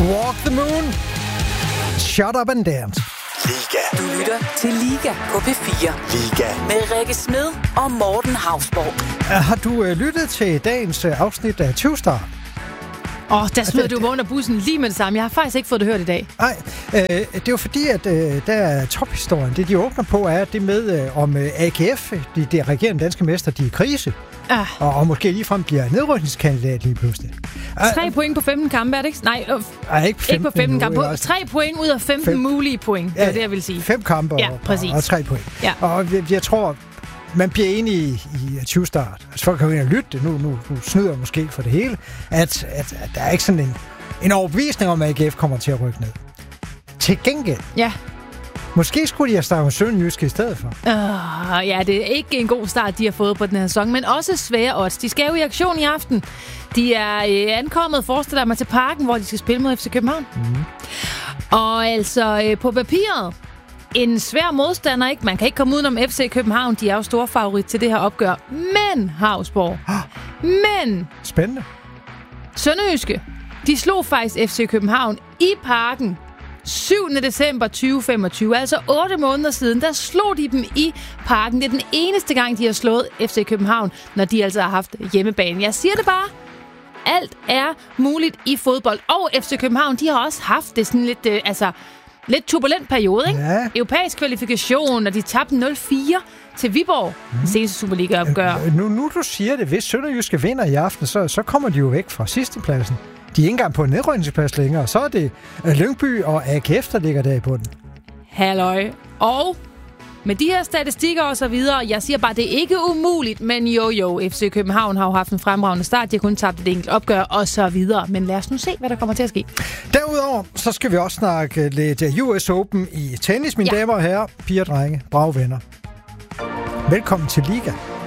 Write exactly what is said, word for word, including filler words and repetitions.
Walk the Moon. Shut up and dance. Liga. Du lytter til Liga på P fire. Liga. Med Rikke Smed og Morten Hausborg. Har du uh, lyttet til dagens uh, afsnit af tyve Star? Åh, oh, der smider du mig under bussen lige med det samme. Jeg har faktisk ikke fået det hørt i dag. Nej, øh, det er jo fordi, at øh, der er tophistorien. Det, de åbner på, er det med, øh, om øh, A G F, de, de regerende danske mester, de er i krise. Ah. Og, og måske ligefrem bliver nedrykningskandidat lige pludselig. Tre point på femten kampe, er det ikke? Nej, øh, Ej, ikke, ikke på femten kampe. På, Tre point ud af femten fem. mulige point. Det er det, jeg vil sige. Fem kampe ja, og, præcis. og, og tre point. Ja. Og jeg, jeg tror, man bliver enig i, i tyve Start. Altså folk kan jo ind og lytte det. Nu, nu, nu snyder jeg måske for det hele. At, at, at der er ikke sådan en, en overbevisning om, at A G F kommer til at rykke ned. Til gengæld. Ja. Måske skulle de have startet med Sønderjyske i stedet for. Uh, ja, det er ikke en god start, de har fået på den her sæson, men også svære odds. De skal jo i aktion i aften. De er øh, ankommet, forestiller mig, til Parken, hvor de skal spille mod F C København. Mm. Og altså øh, på papiret, en svær modstander, ikke? Man kan ikke komme udenom F C København. De er jo store favorit til det her opgør. Men, Hausborg, men... Spændende. Sønderjyske, de slog faktisk F C København i Parken syvende december tyve femogtyve, altså otte måneder siden, der slog de dem i Parken. Det er den eneste gang, de har slået F C København, når de altså har haft hjemmebane. Jeg siger det bare. Alt er muligt i fodbold. Og F C København, de har også haft det sådan lidt, øh, altså, lidt turbulent periode, ikke? Ja. Europæisk kvalifikation, og de tabte nul fire til Viborg. Mm. Den seneste Superliga-opgør. Nu, nu du siger det, hvis Sønderjyske vinder i aften, så, så kommer de jo væk fra sidstepladsen. De er ikke engang på en nedrykningsplads længere. Så er det Lyngby og A G F, der ligger der i bunden. Halløj. Og med de her statistikker og så videre, jeg siger bare, det er ikke umuligt, men jo jo, F C København har jo haft en fremragende start. De har kun tabt et enkelt opgør og så videre. Men lad os nu se, hvad der kommer til at ske. Derudover, så skal vi også snakke lidt U S Open i tennis, mine ja. damer og herrer, piger og drenge, brave venner. Velkommen til Liga.